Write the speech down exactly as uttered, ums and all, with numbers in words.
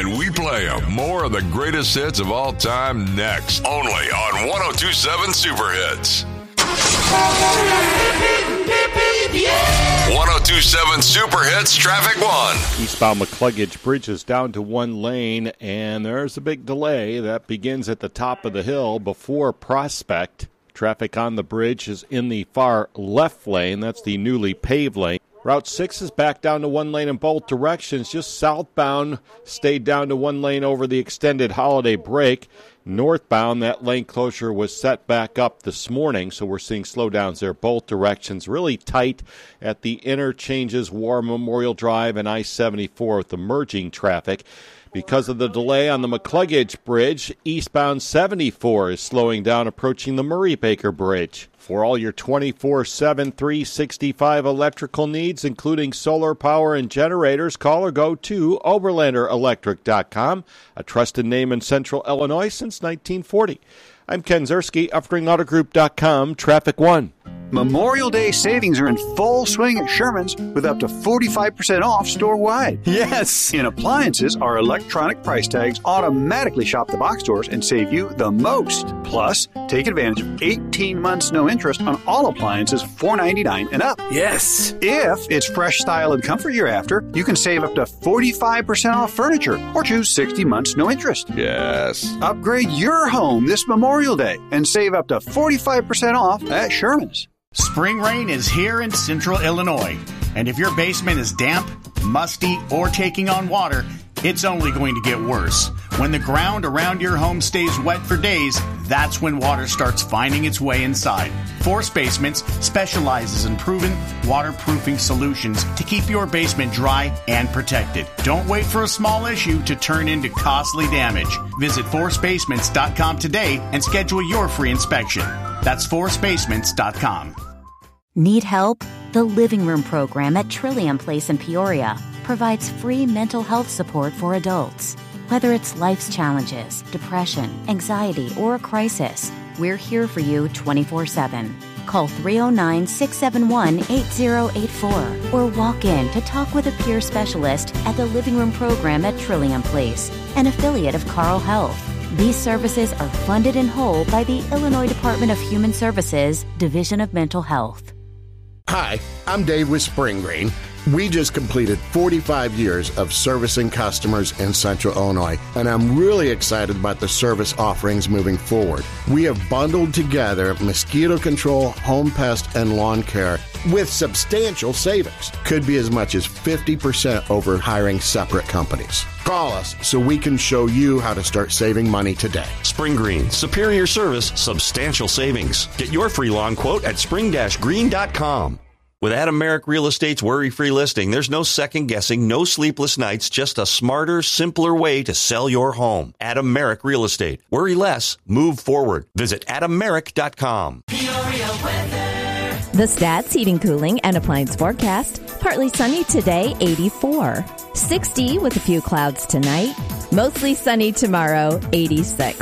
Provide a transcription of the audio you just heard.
and we play them. More of the greatest hits of all time next. Only on one oh two seven Super Hits. one oh two seven Super Hits Traffic One. Eastbound McCluggage Bridge is down to one lane, and there's a big delay that begins at the top of the hill before Prospect. Traffic on the bridge is in the far left lane. That's the newly paved lane. Route six is back down to one lane in both directions. Just southbound stayed down to one lane over the extended holiday break. Northbound, that lane closure was set back up this morning, so we're seeing slowdowns there both directions. Really tight at the interchanges, War Memorial Drive and I seventy-four with the merging traffic. Because of the delay on the McCluggage Bridge, eastbound seventy-four is slowing down approaching the Murray Baker Bridge. For all your twenty-four seven, three sixty-five electrical needs, including solar power and generators, call or go to Oberlander Electric dot com, a trusted name in Central Illinois since nineteen forty. I'm Ken Zerski, Uftring Auto Group dot com, Traffic One. Memorial Day savings are in full swing at Sherman's with up to forty-five percent off store-wide. Yes! In appliances, our electronic price tags automatically shop the box stores and save you the most. Plus, take advantage of eighteen months no interest on all appliances, four ninety-nine and up. Yes! If it's fresh style and comfort you're after, you can save up to forty-five percent off furniture or choose sixty months no interest. Yes. Upgrade your home this Memorial Day and save up to forty-five percent off at Sherman's. Spring rain is here in Central Illinois, and if your basement is damp, musty, or taking on water, it's only going to get worse. When the ground around your home stays wet for days, that's when water starts finding its way inside. Force Basements specializes in proven waterproofing solutions to keep your basement dry and protected. Don't wait for a small issue to turn into costly damage. Visit force basements dot com today and schedule your free inspection. That's force basements dot com. Need help? The Living Room program at Trillium Place in Peoria provides free mental health support for adults. Whether it's life's challenges, depression, anxiety, or a crisis, we're here for you twenty-four seven. Call three oh nine, six seven one, eight oh eight four or walk in to talk with a peer specialist at the Living Room program at Trillium Place, an affiliate of Carle Health. These services are funded in whole by the Illinois Department of Human Services, Division of Mental Health. Hi, I'm Dave with Spring Green. We just completed forty-five years of servicing customers in Central Illinois, and I'm really excited about the service offerings moving forward. We have bundled together mosquito control, home pest, and lawn care with substantial savings. Could be as much as fifty percent over hiring separate companies. Call us so we can show you how to start saving money today. Spring Green, superior service, substantial savings. Get your free lawn quote at spring green dot com. With Adam Merrick Real Estate's worry-free listing, there's no second-guessing, no sleepless nights, just a smarter, simpler way to sell your home. Adam Merrick Real Estate. Worry less, move forward. Visit adam merrick dot com. The Stats Heating, Cooling, and Appliance forecast. Partly sunny today, eighty-four. sixty with a few clouds tonight. Mostly sunny tomorrow, eighty-six.